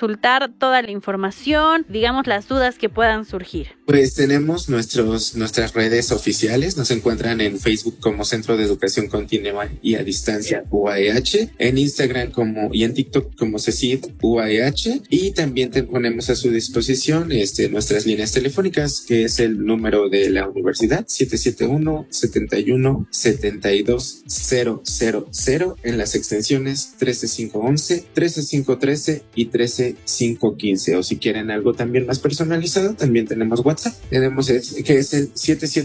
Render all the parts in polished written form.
consultar toda la información, digamos las dudas que puedan surgir? Pues tenemos nuestras redes oficiales, nos encuentran en Facebook como Centro de Educación Continua y a Distancia UAEH, en Instagram y en TikTok como CECID UAEH, y también te ponemos a su disposición nuestras líneas telefónicas, que es el número de la universidad 771-71-72-000 en las extensiones 13511, 13513 y 13515, o si quieren algo también más personalizado, también tenemos WhatsApp, que es el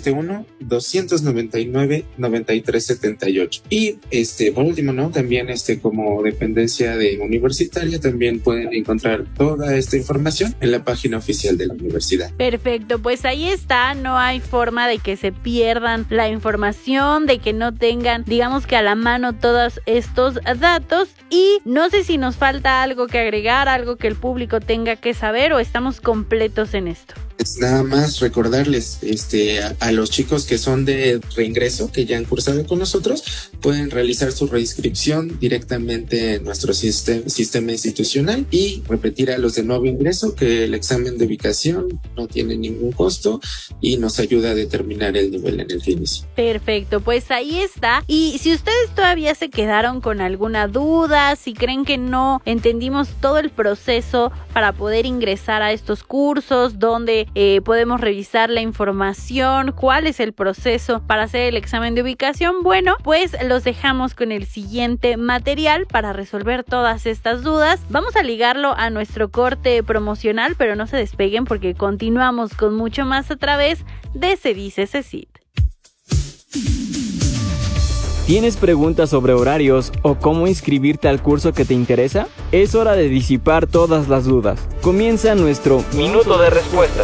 771-299-9378. Y por último, ¿no? También como dependencia de universitaria también pueden encontrar toda esta información en la página oficial de la universidad. Perfecto, pues ahí está, no hay forma de que se pierdan la información, de que no tengan, digamos que a la mano todos estos datos, y no sé si nos falta algo que agregar, algo que el público tenga que saber, o estamos completos en esto. Es nada más recordarles a los chicos que son de reingreso, que ya han cursado con nosotros, pueden realizar su reinscripción directamente en nuestro sistema institucional, y repetir a los de nuevo ingreso que el examen de ubicación no tiene ningún costo y nos ayuda a determinar el nivel en el que inicia. Perfecto, pues ahí está. Y si ustedes todavía se quedaron con alguna duda, si creen que no entendimos todo el proceso para poder ingresar a estos cursos, donde podemos revisar la información, cuál es el proceso para hacer el examen de ubicación, bueno, pues los dejamos con el siguiente material para resolver todas estas dudas. Vamos a ligarlo a nuestro corte promocional, pero no se despeguen porque continuamos con mucho más a través de Se Dice CECID. ¿Tienes preguntas sobre horarios o cómo inscribirte al curso que te interesa? Es hora de disipar todas las dudas. Comienza nuestro Minuto de Respuestas.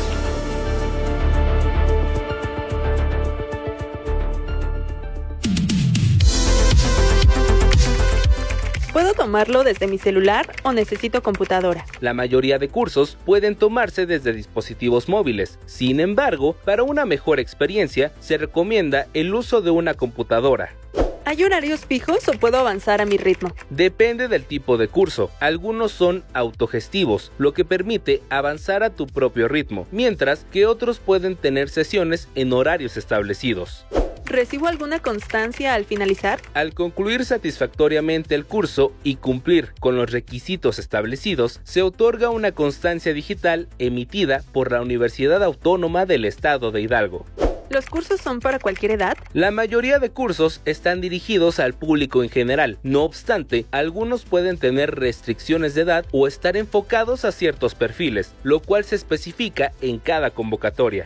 ¿Puedo tomarlo desde mi celular o necesito computadora? La mayoría de cursos pueden tomarse desde dispositivos móviles. Sin embargo, para una mejor experiencia, se recomienda el uso de una computadora. ¿Hay horarios fijos o puedo avanzar a mi ritmo? Depende del tipo de curso. Algunos son autogestivos, lo que permite avanzar a tu propio ritmo, mientras que otros pueden tener sesiones en horarios establecidos. ¿Recibo alguna constancia al finalizar? Al concluir satisfactoriamente el curso y cumplir con los requisitos establecidos, se otorga una constancia digital emitida por la Universidad Autónoma del Estado de Hidalgo. ¿Los cursos son para cualquier edad? La mayoría de cursos están dirigidos al público en general. No obstante, algunos pueden tener restricciones de edad o estar enfocados a ciertos perfiles, lo cual se especifica en cada convocatoria.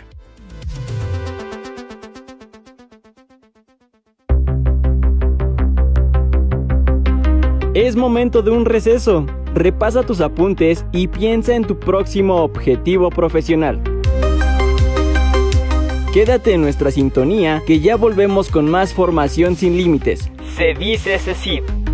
Es momento de un receso. Repasa tus apuntes y piensa en tu próximo objetivo profesional. Quédate en nuestra sintonía, que ya volvemos con más formación sin límites. Se dice CECID.